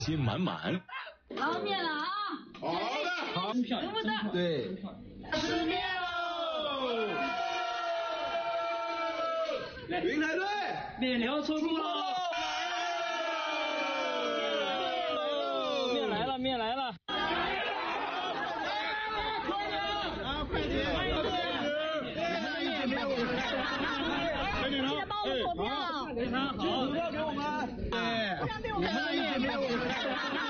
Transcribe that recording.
心满满。 好面了啊！ 好的， 好，真漂亮， 对， 吃面喽！ 云台队， 面条出锅喽！面来了，面来了！ 快点！ 记得帮我们投票， 好，投票给我们， 对，不让被我们面。